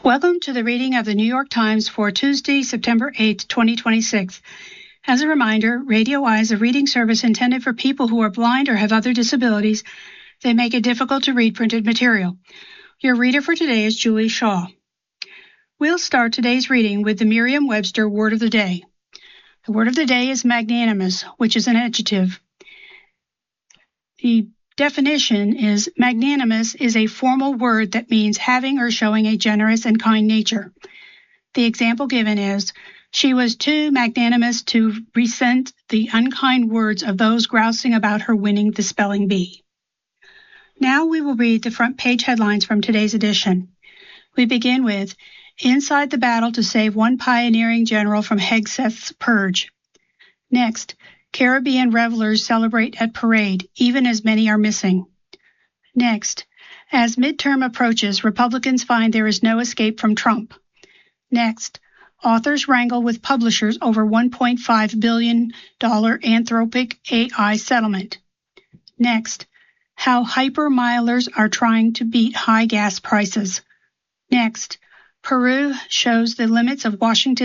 Welcome to the reading of the New York Times for Tuesday, September 8, 2026. As a reminder, Radio Eye is a reading service intended for people who are blind or have other disabilities that make it difficult to read printed material. Your reader for today is Julie Shaw. We'll start today's reading with the Merriam-Webster Word of the Day. The word of the day is magnanimous, which is an adjective. The definition is magnanimous is a formal word that means having or showing a generous and kind nature. The example given is, she was too magnanimous to resent the unkind words of those grousing about her winning the spelling bee. Now we will read the front page headlines from today's edition. We begin with, Inside the Battle to Save One Pioneering General from Hegseth's Purge. Next, Caribbean revelers celebrate at parade, even as many are missing. Next, as midterm approaches, Republicans find there is no escape from Trump. Next, authors wrangle with publishers over $1.5 billion Anthropic AI settlement. Next, how hypermilers are trying to beat high gas prices. Next, Peru shows the limits of Washington's